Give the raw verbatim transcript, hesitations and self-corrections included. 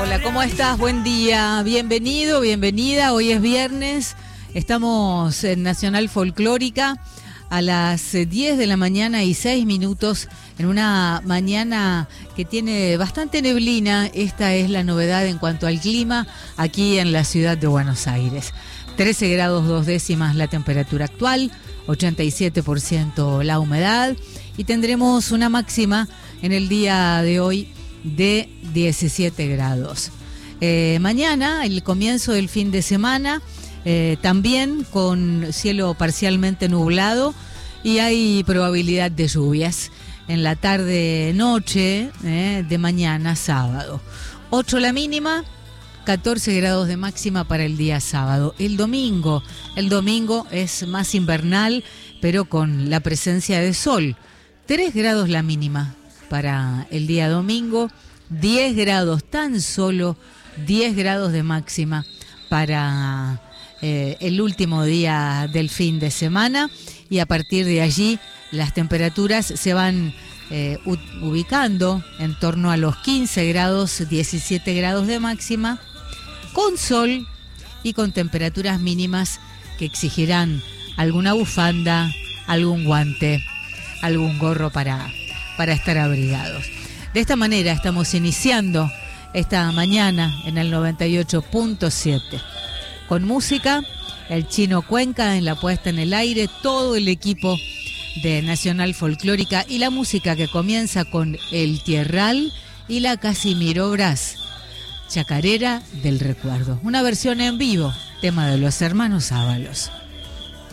Hola, ¿cómo estás? Buen día, bienvenido, bienvenida. Hoy es viernes, estamos en Nacional Folclórica a las diez de la mañana y seis minutos, en una mañana que tiene bastante neblina. Esta es la novedad en cuanto al clima aquí en la ciudad de Buenos Aires. trece grados dos décimas la temperatura actual, ochenta y siete por ciento la humedad, y tendremos una máxima en el día de hoy de diecisiete grados. Eh, mañana, el comienzo del fin de semana, eh, también con cielo parcialmente nublado y hay probabilidad de lluvias en la tarde-noche eh, de mañana sábado. ocho la mínima, catorce grados de máxima para el día sábado. El domingo, el domingo es más invernal, pero con la presencia de sol. tres grados la mínima para el día domingo, diez grados, tan solo diez grados de máxima para eh, el último día del fin de semana, y a partir de allí las temperaturas se van eh, ubicando en torno a los quince grados, diecisiete grados de máxima, con sol y con temperaturas mínimas que exigirán alguna bufanda, algún guante, algún gorro para para estar abrigados. De esta manera estamos iniciando esta mañana en el noventa y ocho punto siete. Con música, el Chino Cuenca en la puesta en el aire, todo el equipo de Nacional Folclórica, y la música que comienza con El Tierral y la Casimiro Brás, Chacarera del Recuerdo. Una versión en vivo, tema de los hermanos Ábalos.